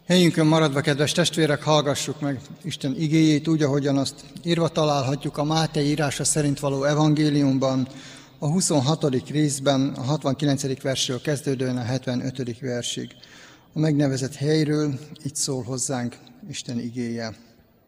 Helyünkön maradva, kedves testvérek, hallgassuk meg Isten igéjét úgy, ahogyan azt írva találhatjuk a Máté írása szerint való evangéliumban, a 26. részben, a 69. versről kezdődően a 75. versig. A megnevezett helyről így szól hozzánk Isten igéje.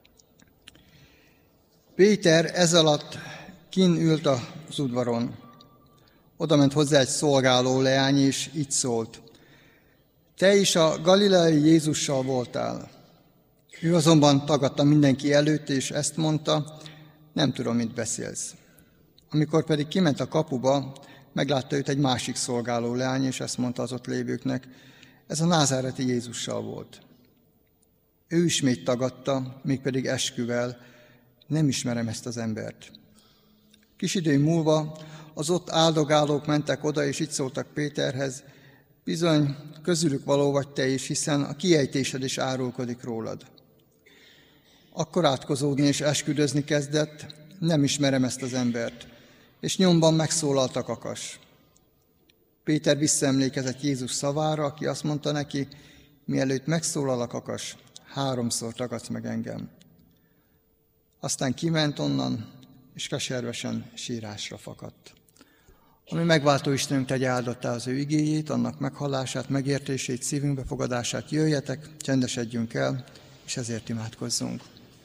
Péter ezalatt kinn ült az udvaron. Oda ment hozzá egy szolgáló leány, és így szólt: te is a galileai Jézussal voltál. Ő azonban tagadta mindenki előtt, és ezt mondta: nem tudom, mit beszélsz. Amikor pedig kiment a kapuba, meglátta őt egy másik szolgáló leány, és ezt mondta az ott lévőknek: ez a názáreti Jézussal volt. Ő ismét tagadta, mégpedig esküvel: nem ismerem ezt az embert. Kis idő múlva az ott áldogálók mentek oda, és így szóltak Péterhez: bizony, közülük való vagy te is, hiszen a kiejtésed is árulkodik rólad. Akkor átkozódni és esküdözni kezdett: nem ismerem ezt az embert. És nyomban megszólalt a kakas. Péter visszaemlékezett Jézus szavára, aki azt mondta neki: mielőtt megszólal a kakas, 3-szor tagadsz meg engem. Aztán kiment onnan, és keservesen sírásra fakadt. Ami megváltó Istenünk tegye áldottá az ő igéjét, annak meghallását, megértését, szívünk befogadását. Jöjjetek, csendesedjünk el, és ezért imádkozzunk.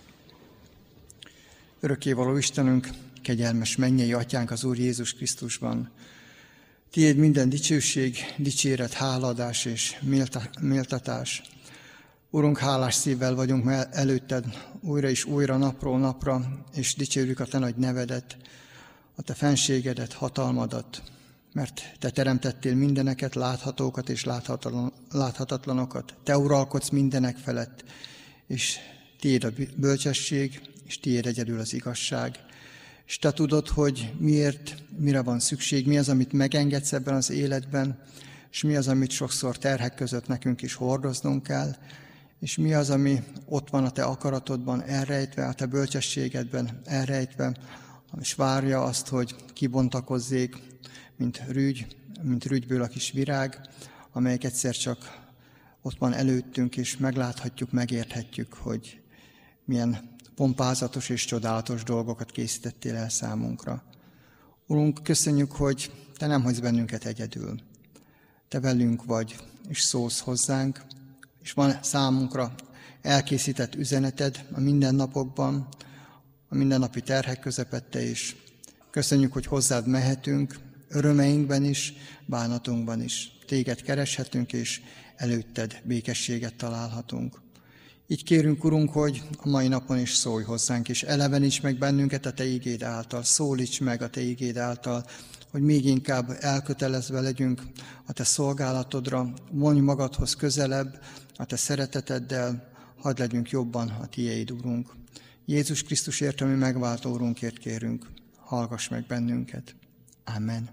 Örökkévaló Istenünk, kegyelmes mennyei Atyánk az Úr Jézus Krisztusban, tiéd minden dicsőség, dicséret, hálaadás és méltatás. Urunk, hálás szívvel vagyunk előtted újra és újra, napról napra, és dicsérjük a te nagy nevedet, a te fenségedet, hatalmadat, mert te teremtettél mindeneket, láthatókat és láthatatlanokat. Te uralkodsz mindenek felett, és tiéd a bölcsesség, és tiéd egyedül az igazság. És te tudod, hogy miért, mire van szükség, mi az, amit megengedsz ebben az életben, és mi az, amit sokszor terhek között nekünk is hordoznunk kell, és mi az, ami ott van a te akaratodban elrejtve, a te bölcsességedben elrejtve, és várja azt, hogy kibontakozzék, mint rügyből a kis virág, amelyik egyszer csak ott van előttünk, és megláthatjuk, megérthetjük, hogy milyen pompázatos és csodálatos dolgokat készítettél el számunkra. Urunk, köszönjük, hogy te nem hagysz bennünket egyedül. Te velünk vagy, és szólsz hozzánk, és van számunkra elkészített üzeneted a mindennapokban, a mindennapi terhek közepette is. Köszönjük, hogy hozzád mehetünk, örömeinkben is, bánatunkban is. Téged kereshetünk, és előtted békességet találhatunk. Így kérünk, Urunk, hogy a mai napon is szólj hozzánk, és eleveníts meg bennünket a te igéd által, szólíts meg a te igéd által, hogy még inkább elkötelezve legyünk a te szolgálatodra, vonj magadhoz közelebb a te szereteteddel, hadd legyünk jobban a tiéd, Urunk. Jézus Krisztusért, ami megváltó Urunkért kérünk, hallgass meg bennünket. Amen.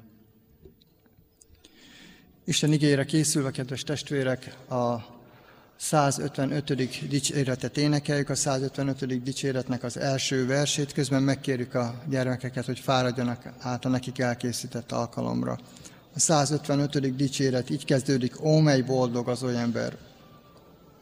Isten igéjére készülve, kedves testvérek, a 155. dicséretet énekeljük, a 155. dicséretnek az első versét, közben megkérjük a gyermekeket, hogy fáradjanak át a nekik elkészített alkalomra. A 155. dicséret így kezdődik: ó, mely boldog az oly ember,